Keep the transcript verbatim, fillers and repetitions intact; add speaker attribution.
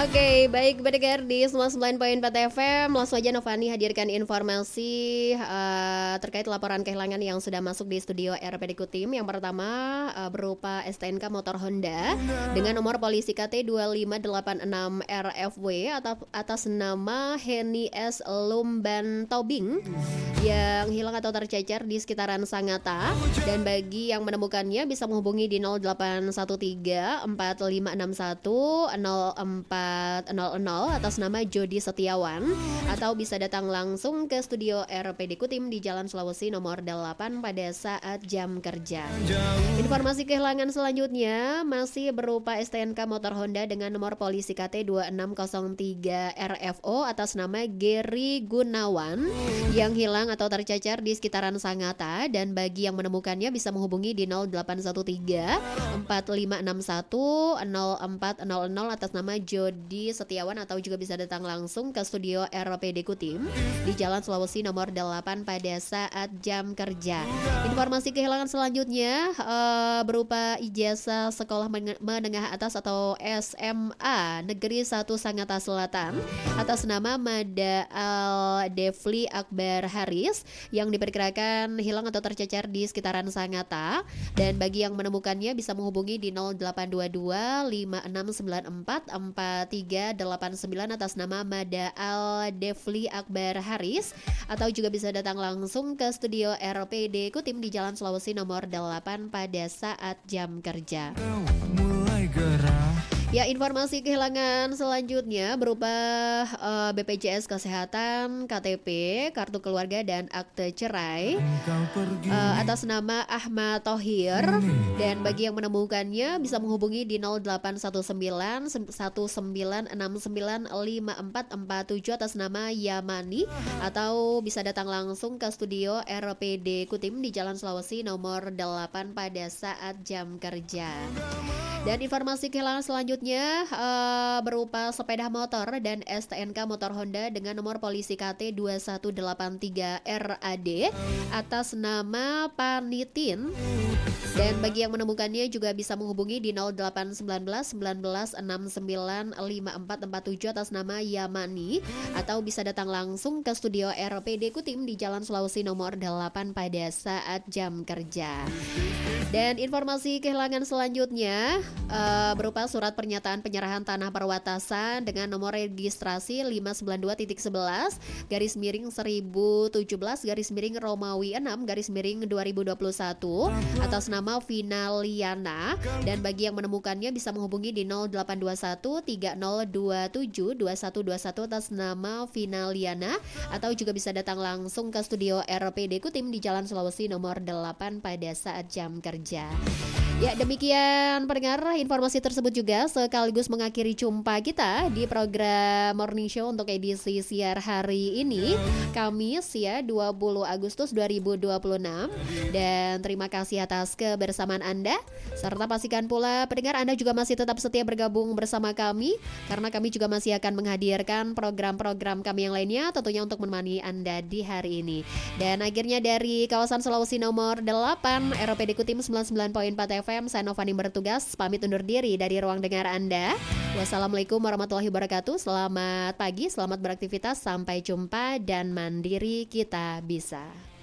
Speaker 1: Oke, baik pendengar di sembilan puluh sembilan koma empat F M, langsung aja Novani hadirkan informasi uh, terkait laporan kehilangan yang sudah masuk di studio R P D Kutim. Yang pertama uh, berupa S T N K motor Honda dengan nomor polisi K T dua lima delapan enam R F W atas, atas nama Heni S. Lumban Tobing yang hilang atau tercecer di sekitaran Sangatta. Dan bagi yang menemukannya bisa menghubungi di nol delapan satu tiga empat lima enam satu nol empat nol nol atas nama Jody Setiawan, atau bisa datang langsung ke studio R P D Kutim di Jalan Sulawesi nomor delapan pada saat jam kerja. Informasi kehilangan selanjutnya masih berupa S T N K motor Honda dengan nomor polisi K T dua enam nol tiga R F O atas nama Gary Gunawan yang hilang atau tercecer di sekitaran Sangatta. Dan bagi yang menemukannya bisa menghubungi di nol delapan satu tiga empat lima enam satu nol empat nol nol atas nama Jody Setiawan, atau juga bisa datang langsung ke studio R P D Kutim di Jalan Sulawesi nomor delapan pada saat jam kerja. Informasi kehilangan selanjutnya uh, berupa ijazah sekolah menengah atas atau S M A Negeri satu Sangatta Selatan atas nama Mada Al Devli Akbar Haris yang diperkirakan hilang atau tercecer di sekitaran Sangatta. Dan bagi yang menemukannya bisa menghubungi di nol delapan dua dua lima enam sembilan empat empat tiga delapan sembilan atas nama Mada Al Devli Akbar Haris, atau juga bisa datang langsung ke studio R P D Kutim di Jalan Sulawesi nomor delapan pada saat jam kerja. Mulai gerah. Ya, informasi kehilangan selanjutnya berupa uh, B P J S Kesehatan, K T P, kartu keluarga, dan akte cerai uh, atas nama Ahmad Thohir. Dan bagi yang menemukannya bisa menghubungi di nol delapan satu sembilan satu sembilan enam sembilan lima empat empat tujuh atas nama Yamani, atau bisa datang langsung ke studio R P D Kutim di Jalan Sulawesi nomor delapan pada saat jam kerja. Dan informasi kehilangan selanjutnya uh, berupa sepeda motor dan S T N K motor Honda dengan nomor polisi K T dua satu delapan tiga R A D atas nama Panitin. Dan bagi yang menemukannya juga bisa menghubungi di nol delapan satu sembilan satu sembilan enam sembilan lima empat empat tujuh atas nama Yamani, atau bisa datang langsung ke studio R P D Kutim di Jalan Sulawesi nomor delapan pada saat jam kerja. Dan informasi kehilangan selanjutnya uh, berupa surat pernyataan penyerahan tanah perwatasan dengan nomor registrasi lima sembilan dua titik sebelas garis miring seribu tujuh belas garis miring Romawi enam garis miring dua ribu dua puluh satu atas nama Vinaliana. Dan bagi yang menemukannya bisa menghubungi di nol delapan dua satu tiga nol dua tujuh dua satu dua satu atas nama Vinaliana, atau juga bisa datang langsung ke studio R P D Kutim di Jalan Sulawesi nomor delapan pada saat jam kerja. Ya, demikian pendengar informasi tersebut juga sekaligus mengakhiri jumpa kita di program Morning Show untuk edisi siar hari ini, Kamis ya dua puluh Agustus dua ribu dua puluh enam. Dan terima kasih atas kebersamaan Anda, serta pastikan pula pendengar Anda juga masih tetap setia bergabung bersama kami, karena kami juga masih akan menghadirkan program-program kami yang lainnya tentunya untuk menemani Anda di hari ini. Dan akhirnya dari kawasan Sulawesi nomor delapan R P D Kutim sembilan puluh sembilan koma empat F M, saya Novani bertugas pamit undur diri dari ruang dengar Anda. Wassalamualaikum warahmatullahi wabarakatuh. Selamat pagi, selamat beraktivitas, sampai jumpa, dan mandiri kita bisa.